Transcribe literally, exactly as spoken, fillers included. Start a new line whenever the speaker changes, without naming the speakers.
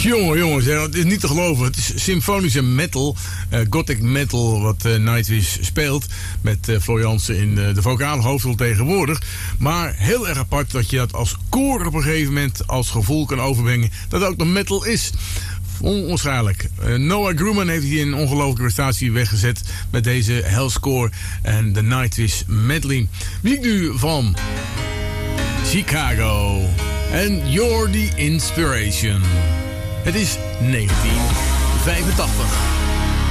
Jongen, jongens, het is niet te geloven. Het is symfonische metal, uh, gothic metal, wat uh, Nightwish speelt. Met uh, Floor Jansen in uh, de vocale hoofdrol tegenwoordig. Maar heel erg apart dat je dat als koor op een gegeven moment als gevoel kan overbrengen. Dat het ook nog metal is. Onwaarschijnlijk. Uh, Noah Grumman heeft hier een ongelooflijke prestatie weggezet met deze Hellscore en de Nightwish medley. Muziek nu van Chicago. En You're the Inspiration. Het is negentien vijfentachtig.